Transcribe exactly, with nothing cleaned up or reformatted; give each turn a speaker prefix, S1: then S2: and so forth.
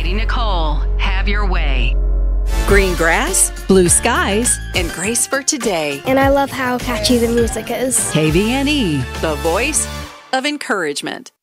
S1: Katie Nicole, have your way.
S2: Green grass, blue skies, and grace for today.
S3: And I love how catchy the music is.
S2: K V N E, the voice of encouragement.